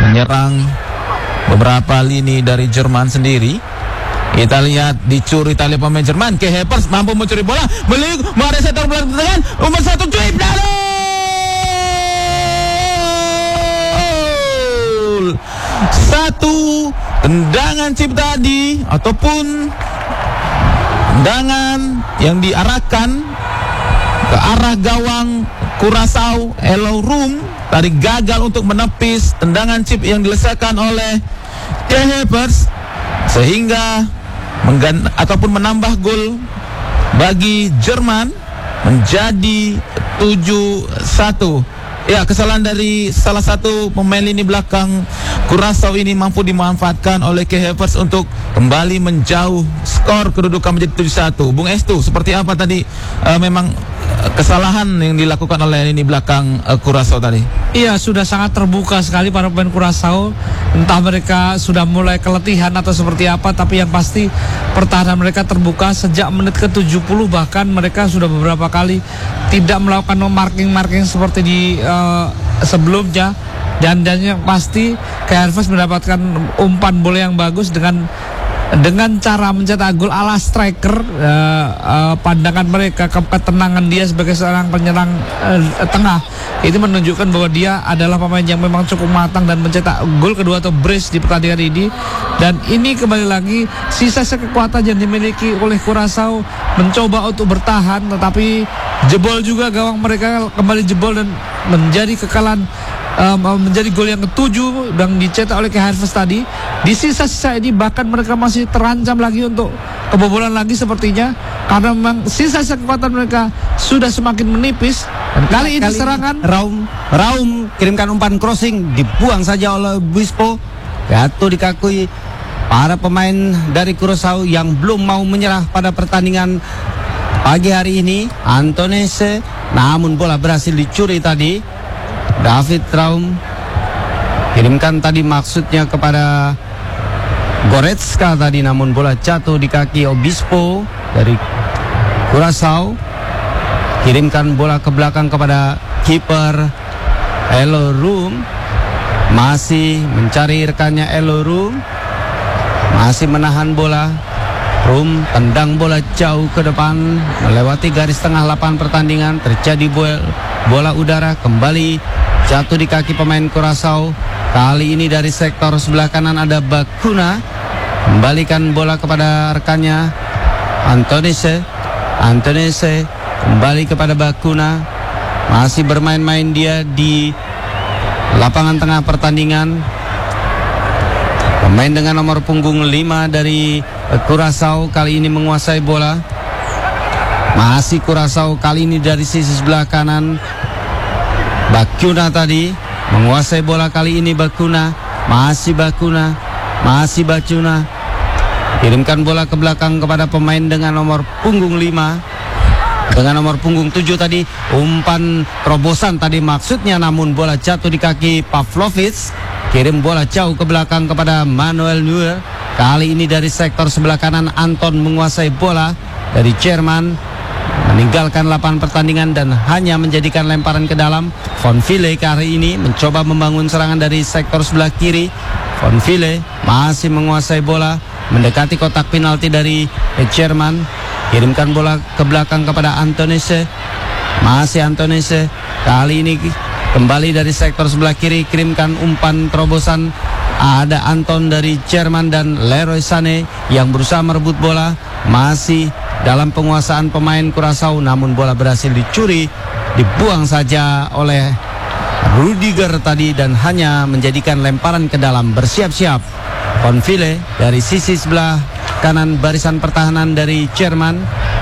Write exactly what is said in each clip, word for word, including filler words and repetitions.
menyerang beberapa lini dari Jerman sendiri. Kita lihat dicuri tali pemain Jerman. Kai Havertz mampu mencuri bola, beli mari setor bola ke tangan umur satu cuy Dalu. Satu tendangan chip tadi ataupun tendangan yang diarahkan ke arah gawang Curaçao Elorum tadi gagal untuk menepis tendangan chip yang dilesakan oleh Kai Havertz sehingga menggan ataupun menambah gol bagi Jerman menjadi tujuh satu. Ya, kesalahan dari salah satu pemain lini belakang Curaçao ini mampu dimanfaatkan oleh Kai Havertz untuk kembali menjauh skor kedudukan menjadi tujuh satu. Bung Estu, seperti apa tadi uh, memang uh, kesalahan yang dilakukan oleh lini belakang uh, Curaçao tadi? Iya, sudah sangat terbuka sekali para pemain Curaçao. Entah mereka sudah mulai keletihan atau seperti apa, tapi yang pasti pertahanan mereka terbuka sejak menit ke tujuh puluh, bahkan mereka sudah beberapa kali tidak melakukan marking-marking seperti di uh, sebelumnya. Dan dan yang pasti Kai Havertz mendapatkan umpan bola yang bagus dengan dengan cara mencetak gol ala striker. uh, uh, pandangan mereka, ketenangan dia sebagai seorang penyerang uh, tengah itu menunjukkan bahwa dia adalah pemain yang memang cukup matang dan mencetak gol kedua atau brace di pertandingan ini. Dan ini kembali lagi sisa kekuatan yang dimiliki oleh Curaçao mencoba untuk bertahan, tetapi jebol juga gawang mereka, kembali jebol dan menjadi kekalahan. Um, menjadi gol yang ketujuh yang dicetak oleh Kai Havertz tadi. Di sisa-sisa ini bahkan mereka masih terancam lagi untuk kebobolan lagi sepertinya, karena memang sisa-sisa kekuatan mereka sudah semakin menipis. Dan kali ini kali serangan Raum Raum kirimkan umpan crossing, dibuang saja oleh Bispo. Jatuh dikakui para pemain dari Curaçao yang belum mau menyerah pada pertandingan pagi hari ini. Antonese, namun bola berhasil dicuri tadi. David Raum kirimkan tadi maksudnya kepada Goretzka tadi, namun bola jatuh di kaki Obispo dari Curaçao. Kirimkan bola ke belakang kepada kiper Elorum, masih mencari rekannya Elorum, masih menahan bola. Rum tendang bola jauh ke depan melewati garis tengah lapangan pertandingan. Terjadi bola, bola udara kembali jatuh di kaki pemain Curaçao. Kali ini dari sektor sebelah kanan ada Bakuna. Kembalikan bola kepada rekannya Antonese. Antonese kembali kepada Bakuna. Masih bermain-main dia di lapangan tengah pertandingan. Pemain dengan nomor punggung lima dari Curaçao kali ini menguasai bola. Masih Curaçao kali ini dari sisi sebelah kanan. Bakuna tadi menguasai bola kali ini. Bakuna, masih Bakuna, masih Bakuna. Kirimkan bola ke belakang kepada pemain dengan nomor punggung lima, dengan nomor punggung tujuh tadi. Umpan terobosan tadi maksudnya, namun bola jatuh di kaki Pavlovic. Kirim bola jauh ke belakang kepada Manuel Neuer. Kali ini dari sektor sebelah kanan Anton menguasai bola dari Jerman, meninggalkan lapangan pertandingan dan hanya menjadikan lemparan ke dalam. Von Ville kali ini mencoba membangun serangan dari sektor sebelah kiri. Von Ville masih menguasai bola, mendekati kotak penalti dari Jerman. Kirimkan bola ke belakang kepada Antonese. Masih Antonese. Kali ini kembali dari sektor sebelah kiri, kirimkan umpan terobosan. Ada Anton dari Jerman dan Leroy Sané yang berusaha merebut bola. Masih dalam penguasaan pemain Curaçao, namun bola berhasil dicuri, dibuang saja oleh Rudiger tadi dan hanya menjadikan lemparan ke dalam. Bersiap-siap Von Ville dari sisi sebelah kanan barisan pertahanan dari Jerman.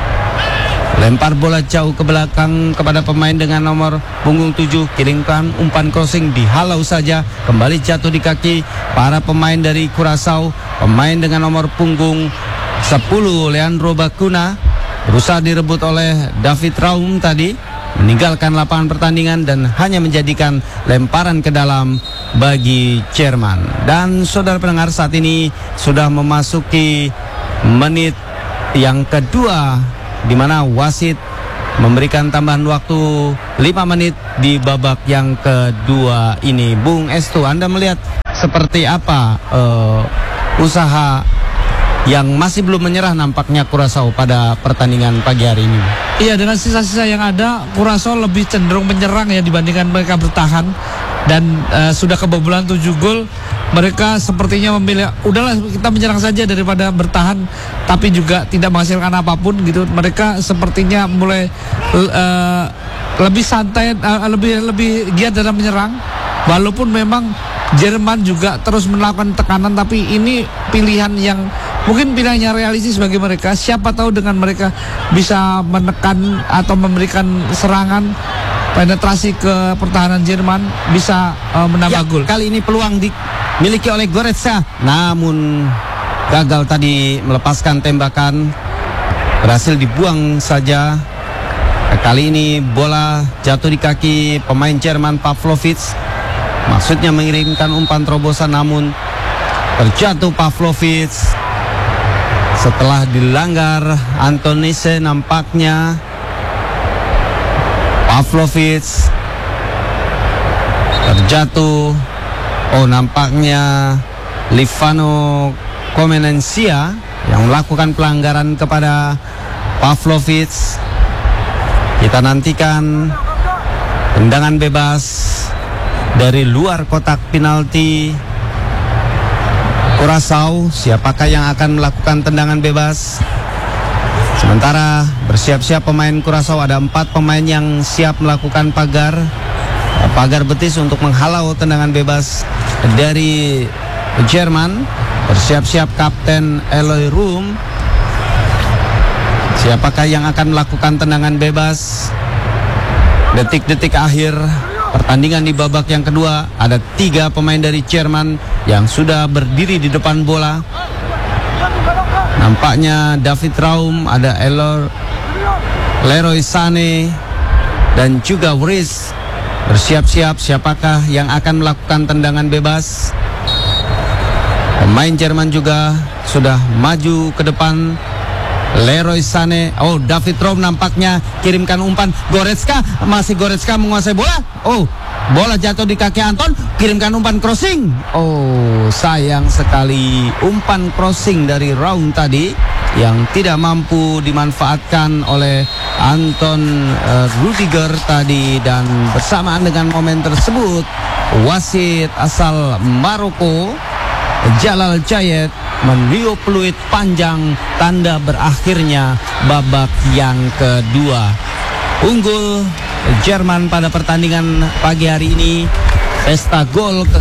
Lempar bola jauh ke belakang kepada pemain dengan nomor punggung tujuh. Kirimkan umpan crossing, dihalau saja. Kembali jatuh di kaki para pemain dari Curaçao. Pemain dengan nomor punggung sepuluh, Leandro Bakuna, berusaha direbut oleh David Raum tadi. Meninggalkan lapangan pertandingan dan hanya menjadikan lemparan ke dalam bagi Jerman. Dan saudara pendengar, saat ini sudah memasuki menit yang kedua, di mana wasit memberikan tambahan waktu lima menit di babak yang kedua ini. Bung Estu, Anda melihat seperti apa uh, usaha yang masih belum menyerah nampaknya Curaçao pada pertandingan pagi hari ini. Iya, dengan sisa-sisa yang ada, Curaçao lebih cenderung menyerang ya dibandingkan mereka bertahan. Dan uh, sudah kebobolan tujuh gol, mereka sepertinya memilih udahlah kita menyerang saja daripada bertahan tapi juga tidak menghasilkan apapun gitu. Mereka sepertinya mulai uh, lebih santai, uh, lebih lebih giat dalam menyerang. Walaupun memang Jerman juga terus melakukan tekanan, tapi ini pilihan yang mungkin pilihannya realistis bagi mereka. Siapa tahu dengan mereka bisa menekan atau memberikan serangan, penetrasi ke pertahanan Jerman bisa uh, menambah ya, gol. Kali ini peluang dimiliki oleh Goretzka, namun gagal tadi melepaskan tembakan, berhasil dibuang saja. Kali ini bola jatuh di kaki pemain Jerman Pavlovic. Maksudnya mengirimkan umpan terobosan, namun terjatuh Pavlovic setelah dilanggar Antonise nampaknya. Pavlovic terjatuh. Oh, nampaknya Livano Comenencia yang melakukan pelanggaran kepada Pavlovic. Kita nantikan tendangan bebas dari luar kotak penalti Curaçao. Siapakah yang akan melakukan tendangan bebas? Sementara bersiap-siap pemain Curaçao, ada empat pemain yang siap melakukan pagar pagar betis untuk menghalau tendangan bebas dari Jerman. Bersiap-siap Kapten Eloy Room. Siapakah yang akan melakukan tendangan bebas? Detik-detik akhir pertandingan di babak yang kedua, ada tiga pemain dari Jerman yang sudah berdiri di depan bola. Nampaknya David Raum, ada Elor, Leroy Sané, dan juga Wris bersiap-siap. Siapakah yang akan melakukan tendangan bebas? Pemain Jerman juga sudah maju ke depan. Leroy Sané, oh David Raum nampaknya kirimkan umpan. Goretzka, masih Goretzka menguasai bola. Oh, bola jatuh di kaki Anton, kirimkan umpan crossing. Oh, sayang sekali umpan crossing dari Raum tadi yang tidak mampu dimanfaatkan oleh Anton uh, Rudiger tadi. Dan bersamaan dengan momen tersebut, wasit asal Maroko Jalal Jayet meniup peluit panjang, tanda berakhirnya babak yang kedua. Unggul Jerman pada pertandingan pagi hari ini. Pesta gol ke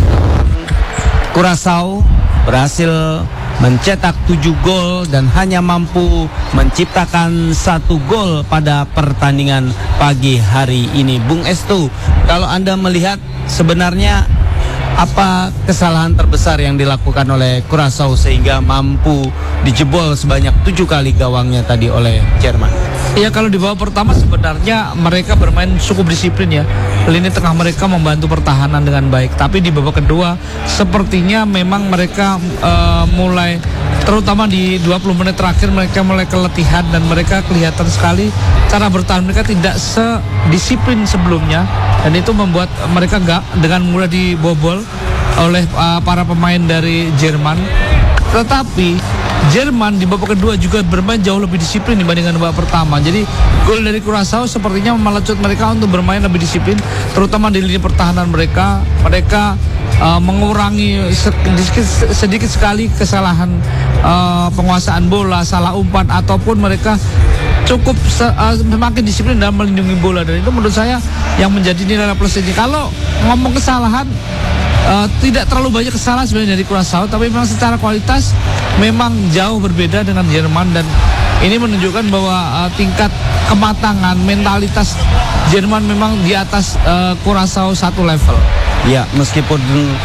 Curaçao, berhasil mencetak tujuh gol dan hanya mampu menciptakan satu gol pada pertandingan pagi hari ini. Bung Estu, kalau Anda melihat sebenarnya apa kesalahan terbesar yang dilakukan oleh Curaçao sehingga mampu dijebol sebanyak tujuh kali gawangnya tadi oleh Jerman? Iya, kalau di babak pertama sebenarnya mereka bermain cukup disiplin ya. Lini tengah mereka membantu pertahanan dengan baik. Tapi di babak kedua sepertinya memang mereka uh, mulai, terutama di dua puluh menit terakhir, mereka mulai keletihan dan mereka kelihatan sekali cara bertahan mereka tidak sedisiplin sebelumnya. Dan itu membuat mereka gak dengan mudah dibobol oleh uh, para pemain dari Jerman. Tetapi Jerman di babak kedua juga bermain jauh lebih disiplin dibandingkan babak pertama. Jadi gol dari Curaçao sepertinya melecut mereka untuk bermain lebih disiplin, terutama di lini pertahanan mereka. Mereka uh, mengurangi sedikit, sedikit sekali kesalahan uh, penguasaan bola, salah umpan, ataupun mereka cukup uh, semakin disiplin dalam melindungi bola. Dan itu menurut saya yang menjadi nilai plus ini. Kalau ngomong kesalahan, uh, tidak terlalu banyak kesalahan sebenarnya dari Curaçao, tapi memang secara kualitas memang jauh berbeda dengan Jerman. Dan ini menunjukkan bahwa uh, tingkat kematangan, mentalitas Jerman memang di atas uh, Curaçao satu level. Ya, meskipun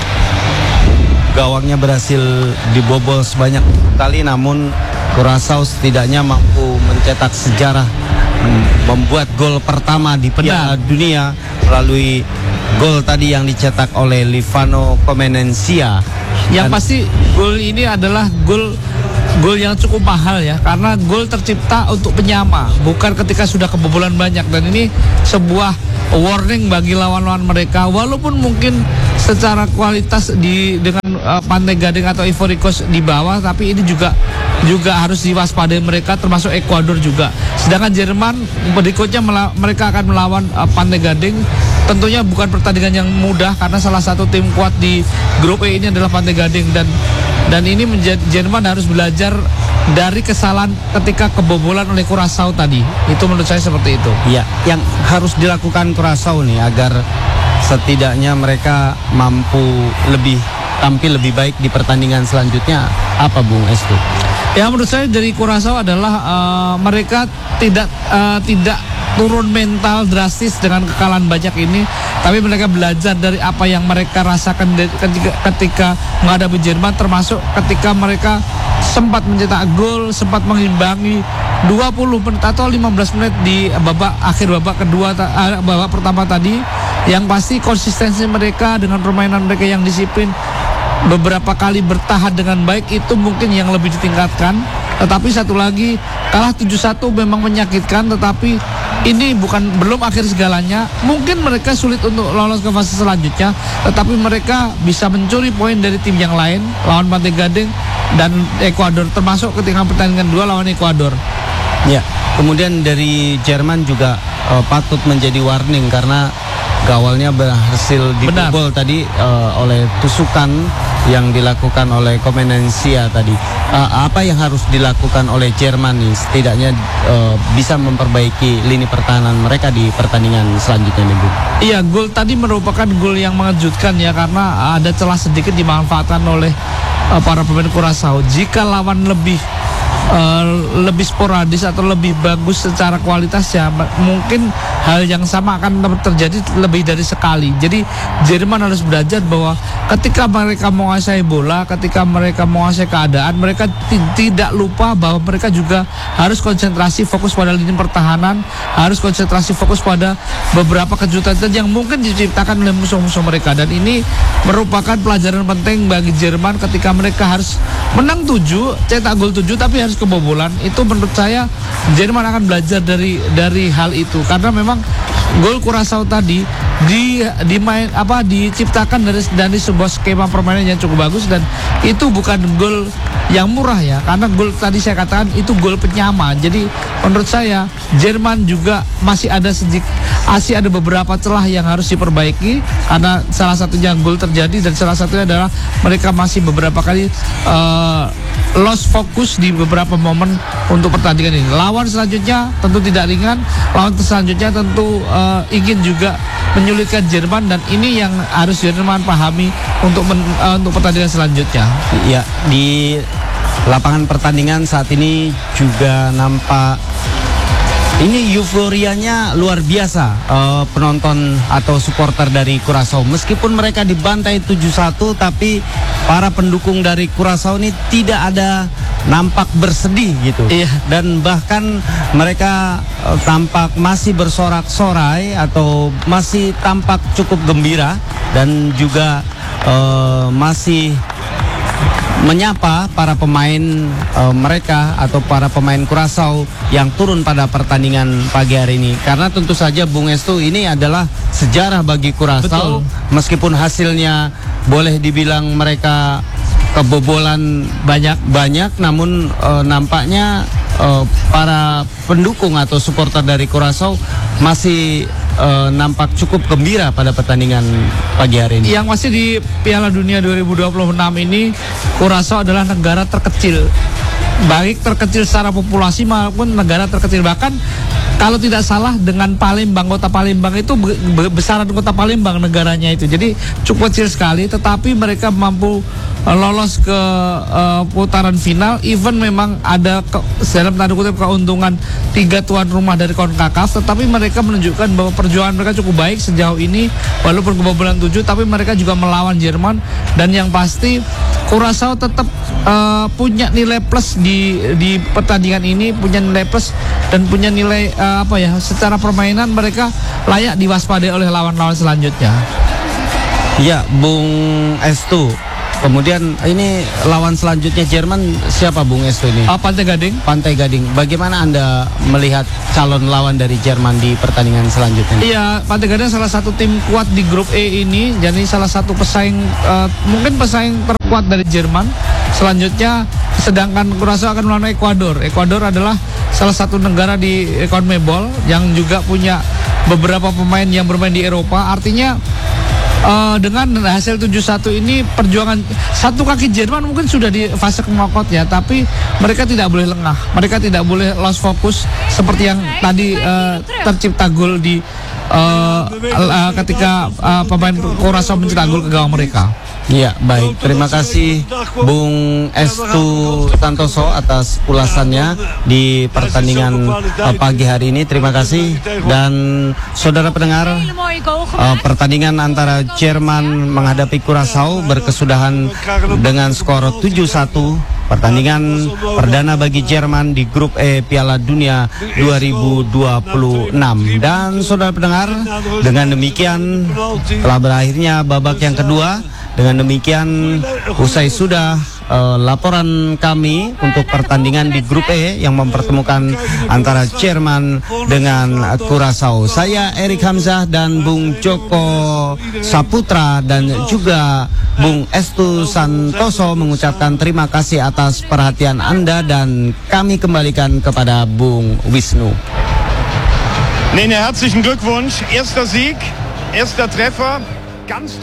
gawangnya berhasil dibobol sebanyak kali, namun Curaçao setidaknya mampu mencetak sejarah, membuat gol pertama di Piala Dunia melalui gol tadi yang dicetak oleh Livano Comenencia. Yang Dan pasti gol ini adalah gol gol yang cukup mahal ya, karena gol tercipta untuk penyama, bukan ketika sudah kebobolan banyak, dan ini sebuah warning bagi lawan-lawan mereka. Walaupun mungkin secara kualitas di dengan uh, Pantai Gading atau Ivory Coast di bawah, tapi ini juga juga harus diwaspadai mereka, termasuk Ekuador juga. Sedangkan Jerman berikutnya mela- mereka akan melawan uh, Pantai Gading. Tentunya bukan pertandingan yang mudah, karena salah satu tim kuat di grup E ini adalah Pantai Gading, dan dan ini menjadi Jerman harus belajar dari kesalahan ketika kebobolan oleh Curaçao tadi. Itu menurut saya seperti itu. Ya, yang harus dilakukan Curaçao nih agar setidaknya mereka mampu lebih tampil lebih baik di pertandingan selanjutnya, apa Bung Estu? Ya, menurut saya dari Curaçao adalah uh, mereka tidak uh, tidak turun mental drastis dengan kekalahan banyak ini, tapi mereka belajar dari apa yang mereka rasakan ketika, ketika menghadapi Jerman, termasuk ketika mereka sempat mencetak gol, sempat mengimbangi dua puluh menit atau lima belas menit di babak akhir babak kedua, uh, babak pertama tadi. Yang pasti konsistensi mereka dengan permainan mereka yang disiplin, beberapa kali bertahan dengan baik, itu mungkin yang lebih ditingkatkan. Tetapi satu lagi, kalah tujuh satu memang menyakitkan, tetapi ini bukan belum akhir segalanya. Mungkin mereka sulit untuk lolos ke fase selanjutnya, tetapi mereka bisa mencuri poin dari tim yang lain, lawan Pantai Gading dan Ekuador, termasuk ketika pertandingan dua lawan Ekuador. Ya, kemudian dari Jerman juga uh, patut menjadi warning karena gawalnya berhasil dibobol tadi uh, oleh tusukan yang dilakukan oleh Komenensia tadi. Uh, apa yang harus dilakukan oleh Jerman nih setidaknya uh, bisa memperbaiki lini pertahanan mereka di pertandingan selanjutnya nih, Bu? Iya, gol tadi merupakan gol yang mengejutkan ya, karena ada celah sedikit dimanfaatkan oleh uh, para pemain Curaçao. Jika lawan lebih Uh, lebih sporadis atau lebih bagus secara kualitas, ya mungkin hal yang sama akan terjadi lebih dari sekali. Jadi Jerman harus belajar bahwa ketika mereka menguasai bola, ketika mereka menguasai keadaan, mereka t- tidak lupa bahwa mereka juga harus konsentrasi fokus pada lini pertahanan, harus konsentrasi fokus pada beberapa kejutan yang mungkin diciptakan oleh musuh-musuh mereka. Dan ini merupakan pelajaran penting bagi Jerman ketika mereka harus menang tujuh, cetak gol tujuh, tapi harus kebobolan. Itu menurut saya Jerman akan belajar dari dari hal itu, karena memang gol Curaçao tadi di di main apa diciptakan dari dari sebuah skema permainan yang cukup bagus, dan itu bukan gol yang murah ya, karena gol tadi saya katakan itu gol penyama. Jadi menurut saya Jerman juga masih ada sedikit masih ada beberapa celah yang harus diperbaiki, karena salah satunya gol terjadi, dan salah satunya adalah mereka masih beberapa kali uh, lost fokus di beberapa momen untuk pertandingan ini. Lawan selanjutnya tentu tidak ringan, lawan selanjutnya tentu uh, ingin juga menyulitkan Jerman, dan ini yang harus Jerman pahami untuk men, uh, untuk pertandingan selanjutnya. Ya, di lapangan pertandingan saat ini juga nampak ini euforianya luar biasa, uh, penonton atau supporter dari Curaçao. Meskipun mereka dibantai tujuh satu, tapi para pendukung dari Curaçao ini tidak ada nampak bersedih gitu. Iya. Dan bahkan mereka uh, tampak masih bersorak-sorai atau masih tampak cukup gembira, dan juga uh, masih menyapa para pemain uh, mereka atau para pemain Curaçao yang turun pada pertandingan pagi hari ini. Karena tentu saja Bung Estu, ini adalah sejarah bagi Curaçao. Meskipun hasilnya boleh dibilang mereka kebobolan banyak-banyak, namun uh, nampaknya uh, para pendukung atau supporter dari Curaçao masih uh, nampak cukup gembira pada pertandingan pagi hari ini. Yang masih di Piala Dunia dua ribu dua puluh enam ini, Curaçao adalah negara terkecil, baik terkecil secara populasi maupun negara terkecil. Bahkan kalau tidak salah dengan Palembang, kota Palembang itu besaran kota Palembang negaranya itu. Jadi cukup kecil sekali, tetapi mereka mampu uh, lolos ke uh, putaran final. Even memang ada ke, dalam tanda kutip keuntungan tiga tuan rumah dari CONCACAF, tetapi mereka menunjukkan bahwa perjuangan mereka cukup baik sejauh ini, walaupun kebobolan tujuh, tapi mereka juga melawan Jerman. Dan yang pasti Curaçao tetap uh, punya nilai plus di di pertandingan ini, punya nilai plus dan punya nilai uh, apa ya, secara permainan mereka layak diwaspadai oleh lawan-lawan selanjutnya. Ya, Bung Estu, Kemudian ini lawan selanjutnya Jerman siapa Bung Estu ini? Uh, Pantai Gading. Pantai Gading. Bagaimana Anda melihat calon lawan dari Jerman di pertandingan selanjutnya? Iya, Pantai Gading salah satu tim kuat di grup E ini, jadi salah satu pesaing uh, mungkin pesaing terkuat dari Jerman. Selanjutnya, sedangkan Curaçao akan melawan Ekuador. Ekuador adalah salah satu negara di CONMEBOL yang juga punya beberapa pemain yang bermain di Eropa. Artinya Uh, dengan hasil tujuh satu ini perjuangan satu kaki Jerman mungkin sudah di fase knockout ya, tapi mereka tidak boleh lengah, mereka tidak boleh lost focus seperti yang tadi uh, tercipta gol di uh, uh, ketika uh, pemain Curaçao mencetak gol ke gawang mereka. Iya, baik. Terima kasih Bung Estu Santoso atas ulasannya di pertandingan uh, pagi hari ini. Terima kasih. Dan saudara pendengar, uh, pertandingan antara Jerman menghadapi Curaçao berkesudahan dengan skor tujuh satu. Pertandingan perdana bagi Jerman di grup E Piala Dunia dua ribu dua puluh enam. Dan saudara pendengar, dengan demikian telah berakhirnya babak yang kedua. Dengan demikian usai sudah uh, laporan kami untuk pertandingan di grup E yang mempertemukan antara Jerman dengan Curaçao. Saya Erik Hamzah dan Bung Joko Saputra dan juga Bung Estu Santoso mengucapkan terima kasih atas perhatian Anda dan kami kembalikan kepada Bung Wisnu. Nene, herzlichen Glückwunsch. Erster Sieg, erster Treffer. Ganz